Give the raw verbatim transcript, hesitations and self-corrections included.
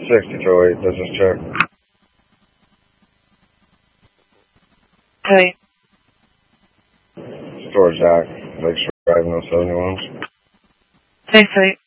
sixty-two eight, business check. Hey. Storage Dock, Lakeshore Drive, no seventy-one. Hey, sweet.